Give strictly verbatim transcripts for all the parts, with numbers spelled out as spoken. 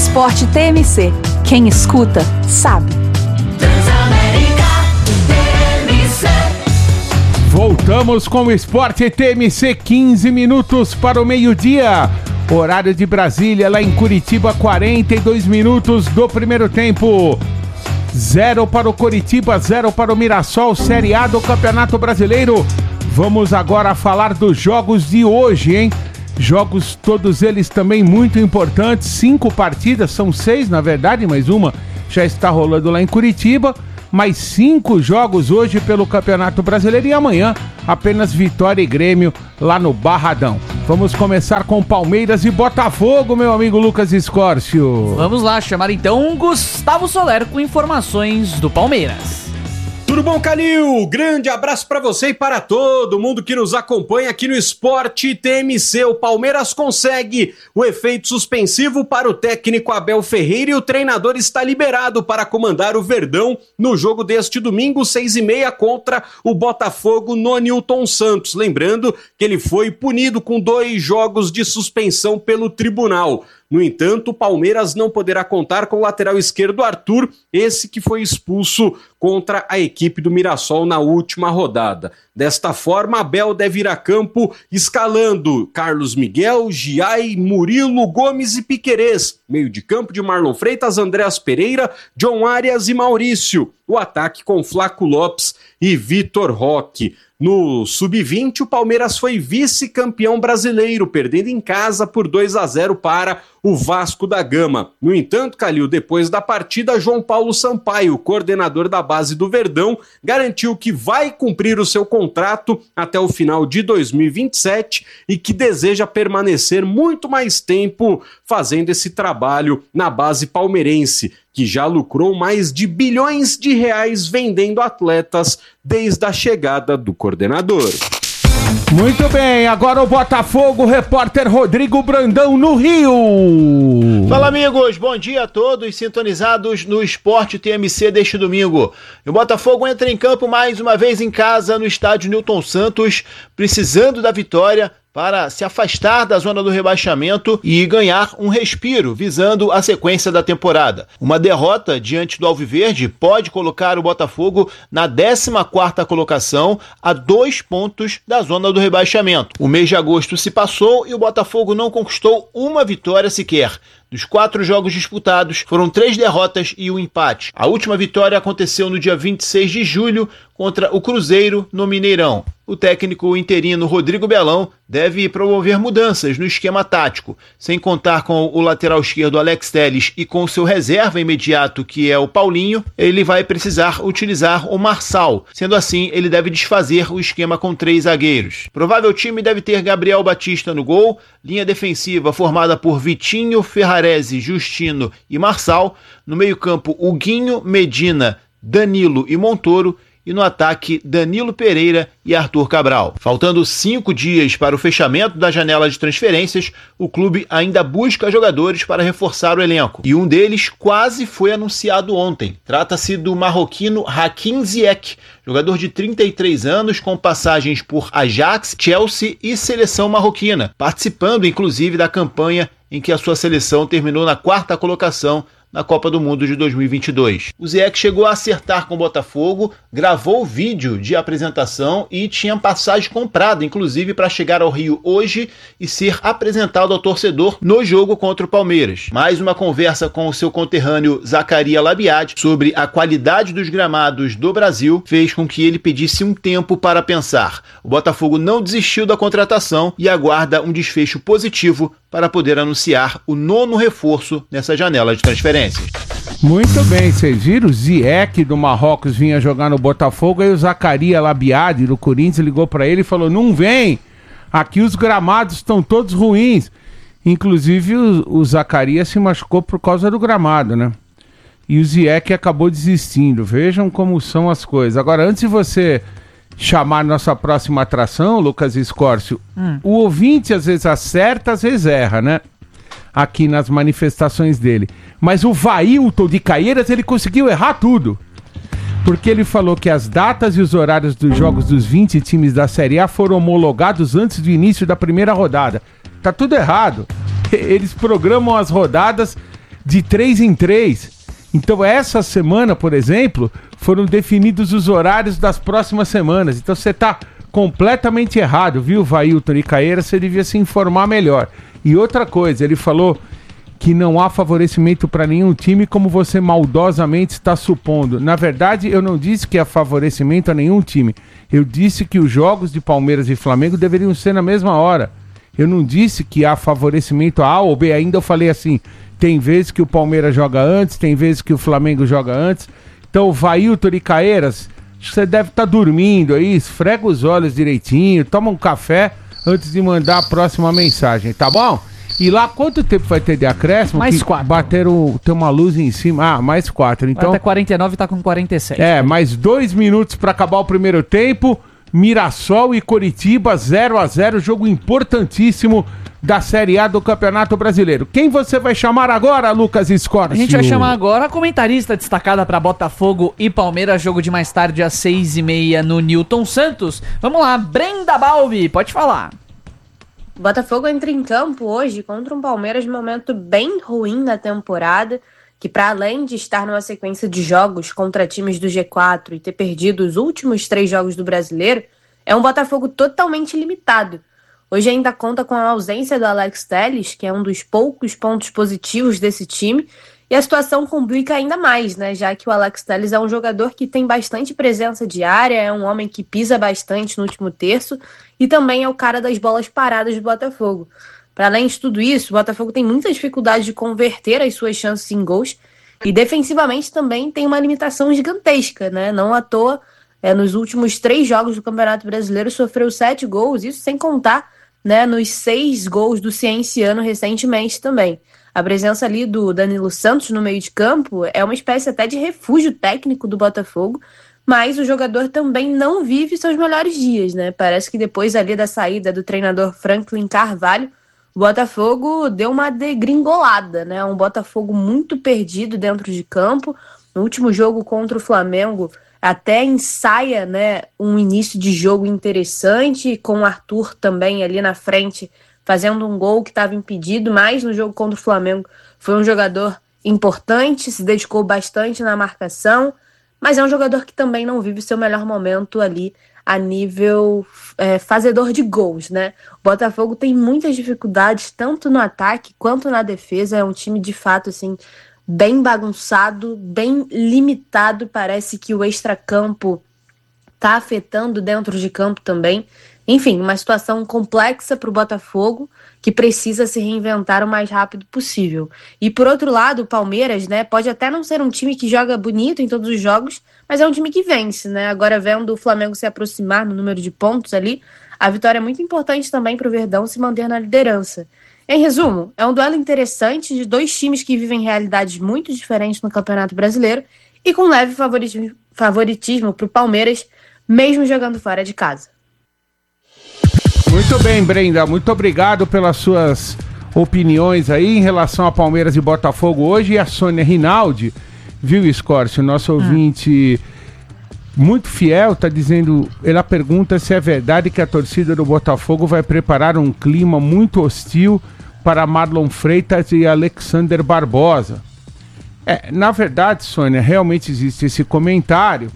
Esporte T M C. Quem escuta, sabe. Transamérica T M C. Voltamos com o Esporte T M C, quinze minutos para o meio-dia. Horário de Brasília, lá em Curitiba, quarenta e dois minutos do primeiro tempo. Zero para o Coritiba, zero para o Mirassol, Série A do Campeonato Brasileiro. Vamos agora falar dos jogos de hoje, hein? Jogos, todos eles também muito importantes. Cinco partidas, são seis na verdade, mas uma já está rolando lá em Curitiba. Mais cinco jogos hoje pelo Campeonato Brasileiro e amanhã apenas Vitória e Grêmio lá no Barradão. Vamos começar com Palmeiras e Botafogo, meu amigo Lucas Escórcio. Vamos lá, chamar então Gustavo Soler com informações do Palmeiras. Tudo bom, Calil? Grande abraço para você e para todo mundo que nos acompanha aqui no Esporte T M C. O Palmeiras consegue o efeito suspensivo para o técnico Abel Ferreira e o treinador está liberado para comandar o Verdão no jogo deste domingo, seis e meia, contra o Botafogo no Newton Santos. Lembrando que ele foi punido com dois jogos de suspensão pelo tribunal. No entanto, o Palmeiras não poderá contar com o lateral esquerdo Arthur, esse que foi expulso contra a equipe do Mirassol na última rodada. Desta forma, Abel deve ir a campo escalando Carlos Miguel, Giai, Murilo, Gomes e Piquerez. Meio de campo de Marlon Freitas, Andreas Pereira, John Arias e Maurício. O ataque com Flaco Lopes e Vitor Roque. No sub vinte, o Palmeiras foi vice-campeão brasileiro, perdendo em casa por dois a zero para o Vasco da Gama. No entanto, Calil, depois da partida, João Paulo Sampaio, coordenador da base do Verdão, garantiu que vai cumprir o seu contrato até o final de dois mil e vinte e sete e que deseja permanecer muito mais tempo fazendo esse trabalho na base palmeirense, que já lucrou mais de bilhões de reais vendendo atletas desde a chegada do coordenador. Muito bem, agora o Botafogo, o repórter Rodrigo Brandão no Rio. Fala, amigos, bom dia a todos sintonizados no Esporte T M C deste domingo. O Botafogo entra em campo mais uma vez em casa no estádio Newton Santos, precisando da vitória para se afastar da zona do rebaixamento e ganhar um respiro, visando a sequência da temporada. Uma derrota diante do Alviverde pode colocar o Botafogo na décima quarta colocação, a dois pontos da zona do rebaixamento. O mês de agosto se passou e o Botafogo não conquistou uma vitória sequer. Dos quatro jogos disputados, foram três derrotas e um empate. A última vitória aconteceu no dia vinte e seis de julho contra o Cruzeiro no Mineirão. O técnico interino Rodrigo Belão deve promover mudanças no esquema tático. Sem contar com o lateral esquerdo Alex Telles e com o seu reserva imediato, que é o Paulinho, ele vai precisar utilizar o Marçal. Sendo assim, ele deve desfazer o esquema com três zagueiros. Provável time deve ter Gabriel Batista no gol, linha defensiva formada por Vitinho, Ferrarese, Justino e Marçal. No meio-campo, Huguinho, Medina, Danilo e Montoro. E no ataque, Danilo Pereira e Arthur Cabral. Faltando cinco dias para o fechamento da janela de transferências, o clube ainda busca jogadores para reforçar o elenco. E um deles quase foi anunciado ontem. Trata-se do marroquino Hakim Ziyech, jogador de trinta e três anos com passagens por Ajax, Chelsea e seleção marroquina, participando inclusive da campanha em que a sua seleção terminou na quarta colocação na Copa do Mundo de dois mil e vinte e dois. O Ziyech chegou a acertar com o Botafogo, gravou o vídeo de apresentação e tinha passagem comprada, inclusive, para chegar ao Rio hoje e ser apresentado ao torcedor no jogo contra o Palmeiras. Mais uma conversa com o seu conterrâneo Zaccaria Labiad sobre a qualidade dos gramados do Brasil fez com que ele pedisse um tempo para pensar. O Botafogo não desistiu da contratação e aguarda um desfecho positivo para poder anunciar o nono reforço nessa janela de transferências. Muito bem, vocês viram? O Ziyech do Marrocos vinha jogar no Botafogo, aí o Zaccaria Labiad do Corinthians ligou para ele e falou: não vem, aqui os gramados estão todos ruins. Inclusive o, o Zaccaria se machucou por causa do gramado, né? E o Ziyech acabou desistindo. Vejam como são as coisas. Agora, antes de você chamar nossa próxima atração, Lucas Escórcio, hum. o ouvinte às vezes acerta, às vezes erra, né? Aqui nas manifestações dele. Mas o Vailton de Caieiras, ele conseguiu errar tudo. Porque ele falou que as datas e os horários dos jogos dos vinte times da Série A foram homologados antes do início da primeira rodada. Tá tudo errado. Eles programam as rodadas de três em três. Então essa semana, por exemplo, foram definidos os horários das próximas semanas. Então você tá completamente errado, viu, Vailton e Caeira? Você devia se informar melhor. E outra coisa, ele falou que não há favorecimento para nenhum time, como você maldosamente está supondo. Na verdade, eu não disse que há favorecimento a nenhum time. Eu disse que os jogos de Palmeiras e Flamengo deveriam ser na mesma hora. Eu não disse que há favorecimento a A ou B. Ainda eu falei assim, tem vezes que o Palmeiras joga antes, tem vezes que o Flamengo joga antes. Então, Vailton e Caeiras, você deve estar tá dormindo aí, esfrega os olhos direitinho, toma um café antes de mandar a próxima mensagem, tá bom? E lá, quanto tempo vai ter de acréscimo? Mais que quatro. Bateram, tem uma luz em cima. Ah, mais quatro. Então, Até quarenta e nove tá com quarenta e sete. é, mais dois minutos para acabar o primeiro tempo. Mirassol e Coritiba, zero a zero, jogo importantíssimo da Série A do Campeonato Brasileiro. Quem você vai chamar agora, Lucas Scorcio? A gente vai chamar agora a comentarista destacada para Botafogo e Palmeiras, jogo de mais tarde às seis e meia no Newton Santos. Vamos lá, Brenda Balbi, pode falar. Botafogo entra em campo hoje contra um Palmeiras de momento bem ruim na temporada, que para além de estar numa sequência de jogos contra times do G quatro e ter perdido os últimos três jogos do Brasileiro, é um Botafogo totalmente limitado. Hoje ainda conta com a ausência do Alex Telles, que é um dos poucos pontos positivos desse time, e a situação complica ainda mais, né? Já que o Alex Telles é um jogador que tem bastante presença diária, é um homem que pisa bastante no último terço e também é o cara das bolas paradas do Botafogo. Para além de tudo isso, o Botafogo tem muita dificuldade de converter as suas chances em gols e defensivamente também tem uma limitação gigantesca, né? Não à toa, é, nos últimos três jogos do Campeonato Brasileiro sofreu sete gols, isso sem contar, né, nos seis gols do Cienciano recentemente também. A presença ali do Danilo Santos no meio de campo é uma espécie até de refúgio técnico do Botafogo, mas o jogador também não vive seus melhores dias, né? Parece que depois ali da saída do treinador Franklin Carvalho, o Botafogo deu uma degringolada, né? Um Botafogo muito perdido dentro de campo. No último jogo contra o Flamengo, até ensaia, né, um início de jogo interessante, com o Arthur também ali na frente, fazendo um gol que estava impedido, mas no jogo contra o Flamengo foi um jogador importante, se dedicou bastante na marcação, mas é um jogador que também não vive seu melhor momento ali a nível é, fazedor de gols, né? O Botafogo tem muitas dificuldades, tanto no ataque quanto na defesa, é um time de fato, assim, bem bagunçado, bem limitado, parece que o extracampo tá afetando dentro de campo também. Enfim, uma situação complexa para o Botafogo, que precisa se reinventar o mais rápido possível. E por outro lado, o Palmeiras, né, pode até não ser um time que joga bonito em todos os jogos, mas é um time que vence, né? Agora vendo o Flamengo se aproximar no número de pontos ali, a vitória é muito importante também para o Verdão se manter na liderança. Em resumo, é um duelo interessante de dois times que vivem realidades muito diferentes no Campeonato Brasileiro e com leve favoritismo, favoritismo para o Palmeiras, mesmo jogando fora de casa. Muito bem, Brenda, muito obrigado pelas suas opiniões aí em relação a Palmeiras e Botafogo hoje. E a Sônia Rinaldi, viu, Scorcio, nosso ouvinte muito fiel, tá dizendo, ela pergunta se é verdade que a torcida do Botafogo vai preparar um clima muito hostil para Marlon Freitas e Alexander Barbosa. É, na verdade, Sônia, realmente existe esse comentário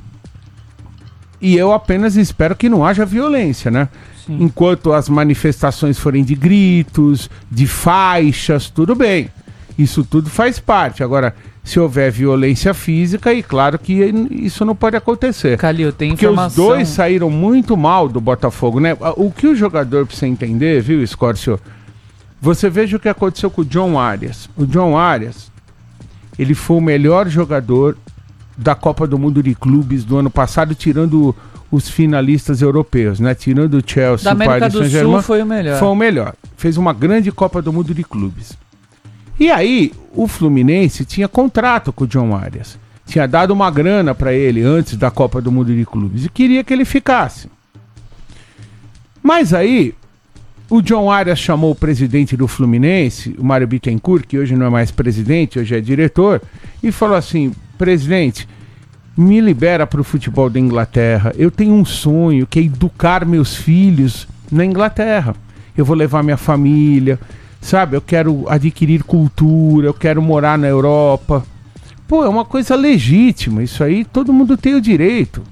e eu apenas espero que não haja violência, né? Sim. Enquanto as manifestações forem de gritos, de faixas, tudo bem. Isso tudo faz parte. Agora, se houver violência física, e claro que isso não pode acontecer. Calil, tem porque informação... os dois saíram muito mal do Botafogo, né? O que o jogador precisa entender, viu, Scorcio? Você veja o que aconteceu com o John Arias. O John Arias, ele foi o melhor jogador da Copa do Mundo de Clubes do ano passado, tirando os finalistas europeus, né? Tirando o Chelsea, da o América Paris do Saint-Germain. Sul foi o melhor. Foi o melhor. Fez uma grande Copa do Mundo de Clubes. E aí, o Fluminense tinha contrato com o John Arias. Tinha dado uma grana para ele antes da Copa do Mundo de Clubes e queria que ele ficasse. Mas aí, o John Arias chamou o presidente do Fluminense, o Mário Bittencourt, que hoje não é mais presidente, hoje é diretor, e falou assim: presidente, me libera para o futebol da Inglaterra. Eu tenho um sonho, que é educar meus filhos na Inglaterra. Eu vou levar minha família. sabe? Eu quero adquirir cultura, eu quero morar na Europa. Pô, é uma coisa legítima, isso aí todo mundo tem o direito.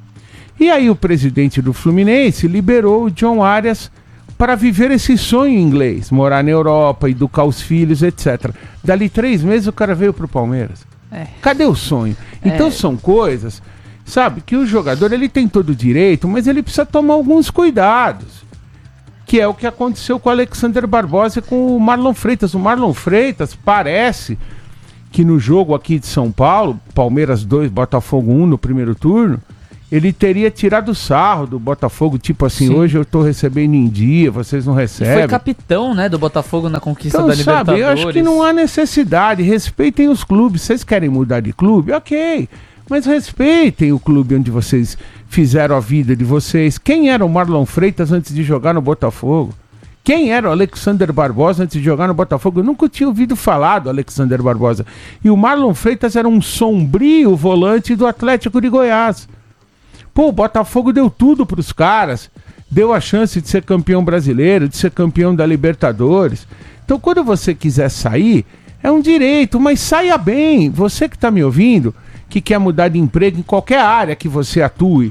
E aí o presidente do Fluminense liberou o John Arias para viver esse sonho inglês, morar na Europa, educar os filhos, etcétera. Dali três meses o cara veio pro Palmeiras. É. Cadê o sonho? Então é. São coisas, sabe, que o jogador ele tem todo o direito, mas ele precisa tomar alguns cuidados. Que é o que aconteceu com o Alexander Barbosa e com o Marlon Freitas. O Marlon Freitas parece que no jogo aqui de São Paulo, Palmeiras dois, Botafogo um no primeiro turno, ele teria tirado sarro do Botafogo, tipo assim, Sim. hoje eu tô recebendo em dia, vocês não recebem. E foi capitão, né, do Botafogo na conquista então, da sabe, Libertadores. Eu acho que não há necessidade, respeitem os clubes, vocês querem mudar de clube? Ok, mas respeitem o clube onde vocês fizeram a vida de vocês. Quem era o Marlon Freitas antes de jogar no Botafogo? Quem era o Alexander Barbosa antes de jogar no Botafogo? Eu nunca tinha ouvido falar do Alexander Barbosa. E o Marlon Freitas era um sombrio volante do Atlético de Goiás. Pô, o Botafogo deu tudo pros caras, deu a chance de ser campeão brasileiro, de ser campeão da Libertadores. Então, quando você quiser sair, é um direito, mas saia bem. Você que tá me ouvindo, que quer mudar de emprego em qualquer área que você atue,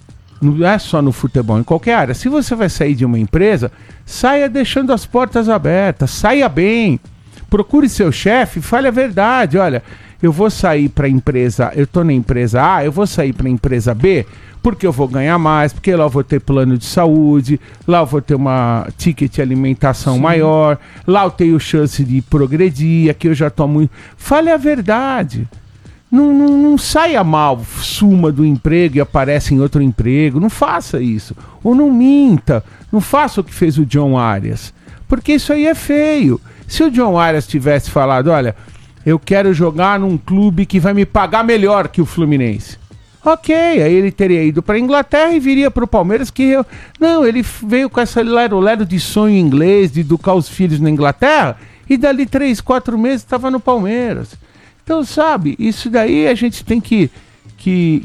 não é só no futebol, em qualquer área. Se você vai sair de uma empresa, saia deixando as portas abertas, saia bem. Procure seu chefe, fale a verdade. Olha, eu vou sair para a empresa, eu tô na empresa A, eu vou sair para a empresa B, porque eu vou ganhar mais, porque lá eu vou ter plano de saúde, lá eu vou ter uma ticket de alimentação Sim. maior, lá eu tenho chance de progredir, aqui eu já tô muito... Fale a verdade. Não, não, não saia mal, suma do emprego e aparece em outro emprego. Não faça isso. Ou não minta. Não faça o que fez o John Arias. Porque isso aí é feio. Se o John Arias tivesse falado, olha, eu quero jogar num clube que vai me pagar melhor que o Fluminense. Ok, aí ele teria ido para a Inglaterra e viria para o Palmeiras que... Eu... Não, ele veio com essa lero-lero de sonho inglês, de educar os filhos na Inglaterra, e dali três, quatro meses estava no Palmeiras. Então, sabe, isso daí a gente tem que, que,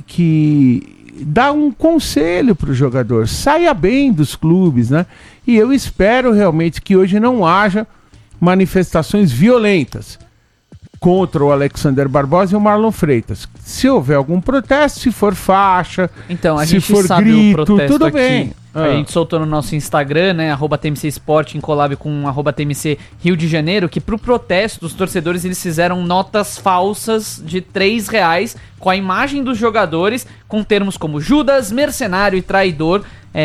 que dar um conselho para o jogador. Saia bem dos clubes, né? E eu espero realmente que hoje não haja manifestações violentas contra o Alexander Barbosa e o Marlon Freitas. Se houver algum protesto, se for faixa, então, a se gente for sabe grito, o protesto tudo aqui. bem. Ah. A gente soltou no nosso Instagram, né, arroba T M C Sport, em collab com arroba T M C Rio de Janeiro, que pro protesto dos torcedores eles fizeram notas falsas de três reais com a imagem dos jogadores, com termos como Judas, mercenário e traidor,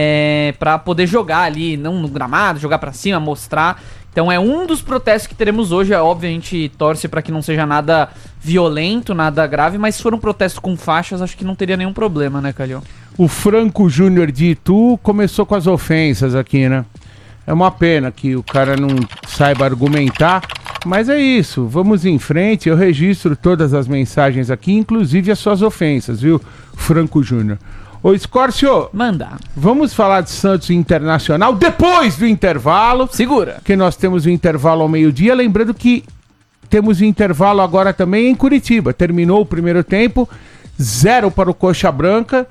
é, pra poder jogar ali, não no gramado, jogar pra cima, mostrar. Então é um dos protestos que teremos hoje. É óbvio, a gente torce para que não seja nada violento, nada grave, mas se for um protesto com faixas, acho que não teria nenhum problema, né, Calil? O Franco Júnior de Itu começou com as ofensas aqui, né? É uma pena que o cara não saiba argumentar, mas é isso, vamos em frente. Eu registro todas as mensagens aqui, inclusive as suas ofensas, viu, Franco Júnior? Ô, Escórcio, manda. Vamos falar de Santos Internacional depois do intervalo. Segura. Que nós temos o intervalo ao meio-dia. Lembrando que temos o intervalo agora também em Curitiba. Terminou o primeiro tempo, zero para o Coxa Branca,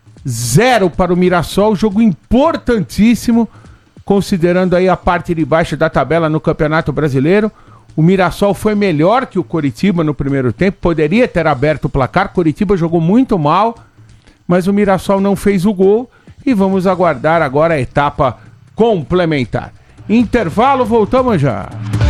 zero para o Mirassol. Jogo importantíssimo, considerando aí a parte de baixo da tabela no Campeonato Brasileiro. O Mirassol foi melhor que o Coritiba no primeiro tempo, poderia ter aberto o placar. Coritiba jogou muito mal, mas o Mirassol não fez o gol e vamos aguardar agora a etapa complementar. Intervalo, voltamos já.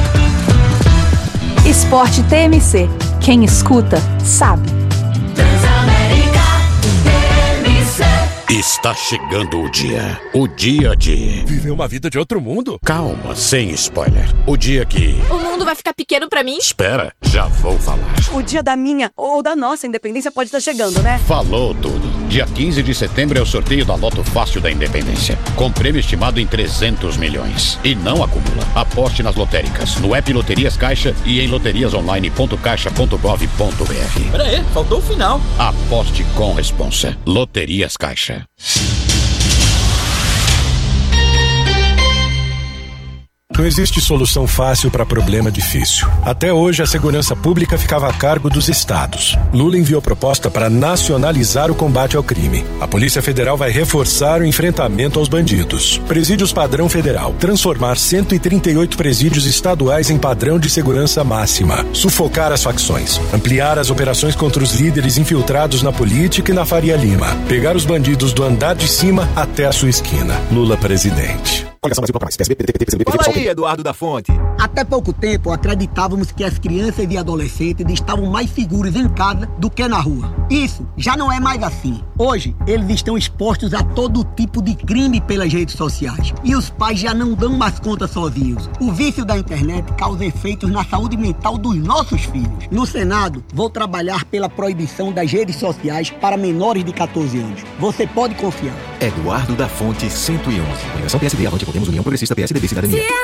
Esporte T M C. Quem escuta, sabe. Transamérica T M C. Está chegando o dia. O dia de... viver uma vida de outro mundo? Calma, sem spoiler. O dia que... o mundo vai ficar pequeno pra mim? Espera, já vou falar. O dia da minha ou da nossa independência pode estar chegando, né? Falou tudo. Dia quinze de setembro é o sorteio da Loto Fácil da Independência. Com prêmio estimado em trezentos milhões. E não acumula. Aposte nas lotéricas, no app Loterias Caixa e em loterias online ponto caixa ponto gov ponto br. Pera aí, faltou o final. Aposte com responsa. Loterias Caixa. Não existe solução fácil para problema difícil. Até hoje, a segurança pública ficava a cargo dos estados. Lula enviou proposta para nacionalizar o combate ao crime. A Polícia Federal vai reforçar o enfrentamento aos bandidos. Presídios padrão federal. Transformar cento e trinta e oito presídios estaduais em padrão de segurança máxima. Sufocar as facções. Ampliar as operações contra os líderes infiltrados na política e na Faria Lima. Pegar os bandidos do andar de cima até a sua esquina. Lula presidente. Fala aí, Eduardo da Fonte. Até pouco tempo, acreditávamos que as crianças e adolescentes estavam mais seguros em casa do que na rua. Isso já não é mais assim. Hoje, eles estão expostos a todo tipo de crime pelas redes sociais. E os pais já não dão mais conta sozinhos. O vício da internet causa efeitos na saúde mental dos nossos filhos. No Senado, vou trabalhar pela proibição das redes sociais para menores de catorze anos. Você pode confiar. Eduardo da Fonte, cento e onze. Coligação P S D, Avante, Podemos, União Progressista, P S D B, Cidadania.